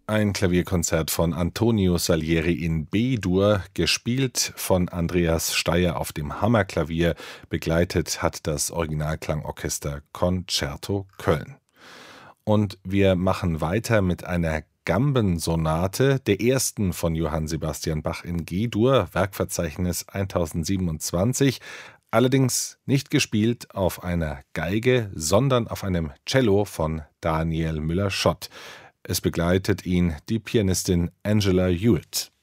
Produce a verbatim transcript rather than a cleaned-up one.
Ein Klavierkonzert von Antonio Salieri in B-Dur, gespielt von Andreas Steyer auf dem Hammerklavier, begleitet hat das Originalklangorchester Concerto Köln. Und wir machen weiter mit einer Gambensonate, der ersten von Johann Sebastian Bach in G-Dur, Werkverzeichnis tausendsiebenundzwanzig, allerdings nicht gespielt auf einer Geige, sondern auf einem Cello von Daniel Müller-Schott. Es begleitet ihn die Pianistin Angela Hewitt.